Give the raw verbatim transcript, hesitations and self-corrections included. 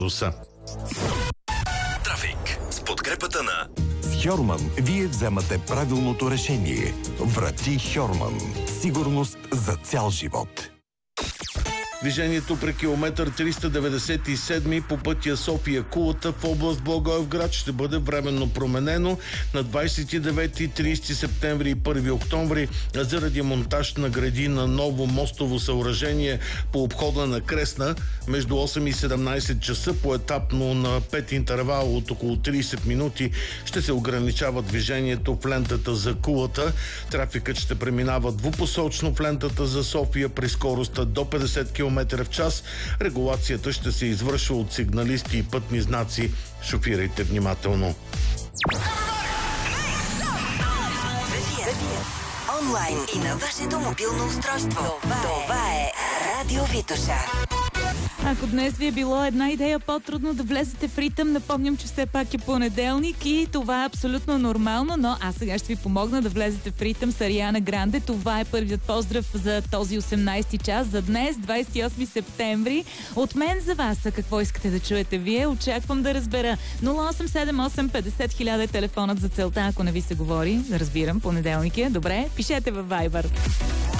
Руса. Трафик с подкрепата на С Хьорман вие вземате правилното решение. Врати Хьорман. Сигурност за цял живот. Движението при километър триста деветдесет и седем по пътя София-Кулата в област Благоевград ще бъде временно променено на двадесет и девети, тридесети септември и първи октомври заради монтаж на гради на ново мостово съоръжение по обхода на Кресна между осем и седемнадесет часа поетапно на пет интервала от около тридесет минути ще се ограничава движението в лентата за Кулата. Трафикът ще преминава двупосочно в лентата за София при скоростта до петдесет километра в час. Регулацията ще се извършва от сигналисти и пътни знаци. Шофирайте внимателно. Онлайн и на вашето мобилно устройство. Това е Радио Витоша. Ако днес ви е било една идея по-трудно да влезете в ритъм, напомням, че все пак е понеделник и това е абсолютно нормално, но аз сега ще ви помогна да влезете в ритъм с Ариана Гранде. Това е първият поздрав за този осемнадесети час за днес, двадесет и осми септември. От мен за вас, а какво искате да чуете вие? Очаквам да разбера. нула осем седем осем петдесет хиляда е телефонът за целта, ако не ви се говори. Разбирам, понеделник е. Добре, пишете във Viber.